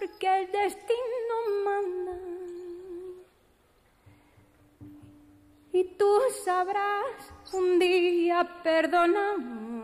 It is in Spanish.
porque el destino manda. Y tú sabrás un día perdonar.